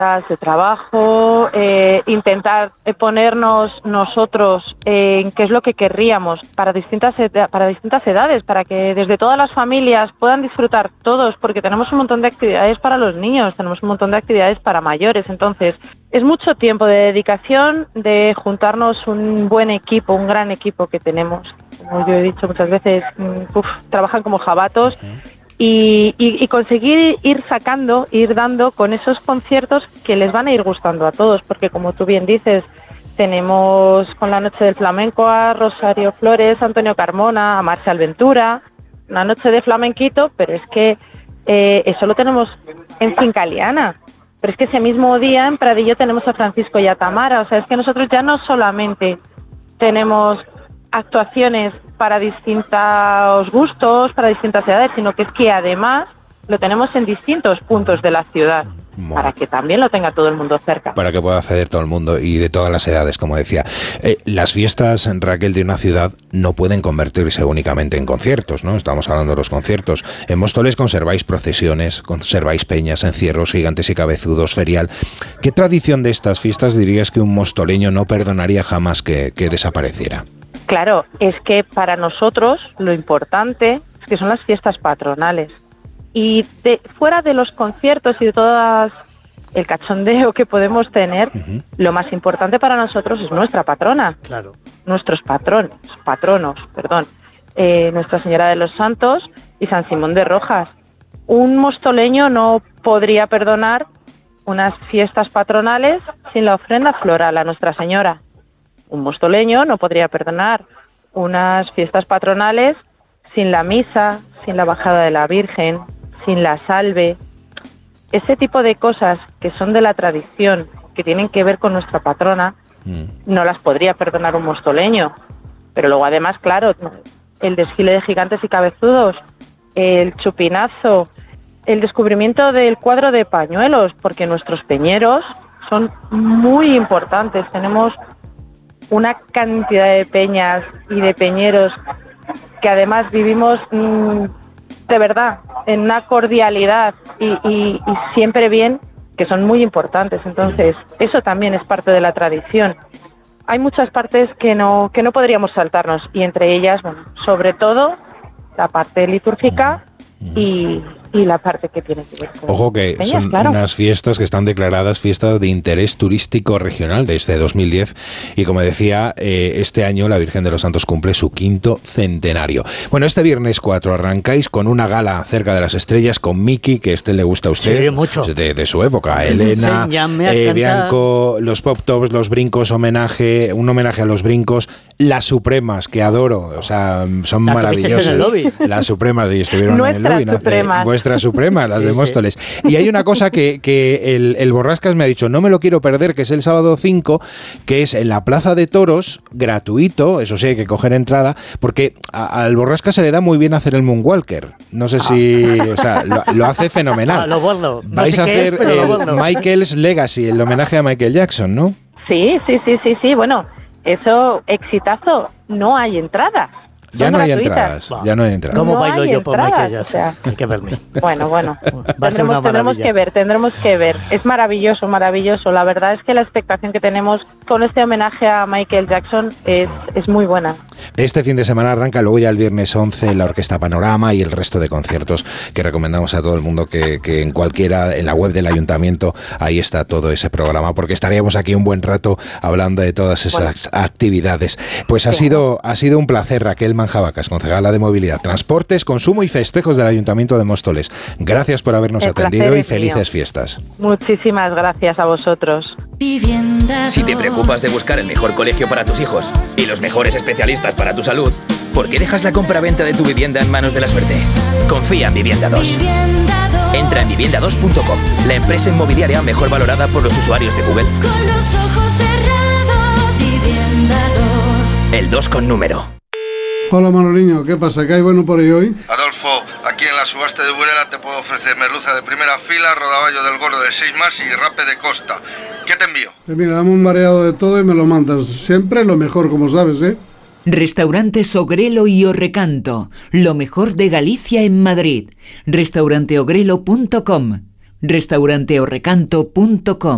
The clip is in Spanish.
de trabajo, intentar ponernos nosotros en qué es lo que querríamos para distintas edades, para que desde todas las familias puedan disfrutar todos, porque tenemos un montón de actividades para los niños, tenemos un montón de actividades para mayores. Entonces, es mucho tiempo de dedicación, de juntarnos un buen equipo, un gran equipo que tenemos. Como yo he dicho muchas veces, trabajan como jabatos. Y conseguir ir dando con esos conciertos que les van a ir gustando a todos, porque como tú bien dices, tenemos con la Noche del Flamenco a Rosario Flores, Antonio Carmona, a Marcial Ventura, una noche de flamenquito, pero es que eso lo tenemos en Fincaliana, pero es que ese mismo día en Pradillo tenemos a Francisco y a Tamara, o sea, es que nosotros ya no solamente tenemos actuaciones para distintos gustos, para distintas edades, sino que es que además lo tenemos en distintos puntos de la ciudad, para que también lo tenga todo el mundo cerca. Para que pueda acceder todo el mundo y de todas las edades, como decía. Las fiestas, Raquel, de una ciudad no pueden convertirse únicamente en conciertos, ¿no? Estamos hablando de los conciertos. En Móstoles conserváis procesiones, conserváis peñas, encierros, gigantes y cabezudos, ferial. ¿Qué tradición de estas fiestas dirías que un mostoleño no perdonaría jamás que desapareciera? Claro, es que para nosotros lo importante es que son las fiestas patronales. Y fuera de los conciertos y de todas el cachondeo que podemos tener, lo más importante para nosotros es nuestra patrona. Claro. Nuestros patronos, Nuestra Señora de los Santos y San Simón de Rojas. Un mostoleño no podría perdonar unas fiestas patronales sin la ofrenda floral a Nuestra Señora. Un mostoleño no podría perdonar unas fiestas patronales sin la misa, sin la bajada de la Virgen, sin la salve. Ese tipo de cosas que son de la tradición, que tienen que ver con nuestra patrona, no las podría perdonar un mostoleño. Pero luego además, claro, el desfile de gigantes y cabezudos, el chupinazo, el descubrimiento del cuadro de pañuelos, porque nuestros peñeros son muy importantes. Tenemos una cantidad de peñas y de peñeros que además vivimos de verdad en una cordialidad y siempre bien, que son muy importantes. Entonces, eso también es parte de la tradición. Hay muchas partes que no podríamos saltarnos, y entre ellas, bueno, sobre todo la parte litúrgica y la parte que tiene que ver con... Ojo que peñas, son unas fiestas que están declaradas fiestas de interés turístico regional desde 2010, y como decía, este año la Virgen de los Santos cumple su 5º centenario. Bueno, este viernes 4 arrancáis con una gala cerca de las estrellas con Miki, que le gusta a usted. Sí, mucho. De su época. Elena, Bianco, los Pop Tops, los brincos, un homenaje a los brincos, las Supremas, que adoro, o sea, son maravillosas. En el lobby. Las Supremas, y estuvieron en el lobby, ¿no? Vuestras Supremas, las de Móstoles. Y hay una cosa que el Borrascas me ha dicho, no me lo quiero perder, que es el sábado 5, que es en la Plaza de Toros, gratuito, eso sí, hay que coger entrada, porque al Borrascas se le da muy bien hacer el Moonwalker. No sé si... O sea, lo hace fenomenal. Lo bordo. Vais a hacer el Michael's Legacy, el homenaje a Michael Jackson, ¿no? Sí. Bueno, eso, exitazo, no hay entradas. Ya no hay entradas. ¿Cómo bailo yo por Michael Jackson? O sea, hay que verme. Bueno. tendremos que ver. Es maravilloso. La verdad es que la expectación que tenemos con este homenaje a Michael Jackson es muy buena. Este fin de semana arranca, luego ya el viernes 11 la Orquesta Panorama y el resto de conciertos que recomendamos a todo el mundo que en la web del Ayuntamiento, ahí está todo ese programa, porque estaríamos aquí un buen rato hablando de todas esas actividades. Pues ha sido un placer, Raquel Manjabacas, concejala de Movilidad, Transportes, Consumo y Festejos del Ayuntamiento de Móstoles. Gracias por habernos atendido y felices fiestas. Muchísimas gracias a vosotros. Si te preocupas de buscar el mejor colegio para tus hijos y los mejores especialistas para tu salud, ¿por qué dejas la compra-venta de tu vivienda en manos de la suerte? Confía en Vivienda 2. Entra en vivienda2.com, la empresa inmobiliaria mejor valorada por los usuarios de Google. Con los ojos cerrados, Vivienda 2. El 2 con número. Hola Manoliño, ¿qué pasa? ¿Qué hay bueno por ahí hoy? Adolfo, aquí en la subasta de Burela te puedo ofrecer merluza de primera fila, rodaballo del gordo de 6 más y rape de costa. ¿Qué te envío? Mira, dame un mareado de todo y me lo mandas. Siempre lo mejor, como sabes, ¿eh? Restaurantes Ogrelo y Orrecanto, lo mejor de Galicia en Madrid. Restauranteogrelo.com, restauranteorrecanto.com.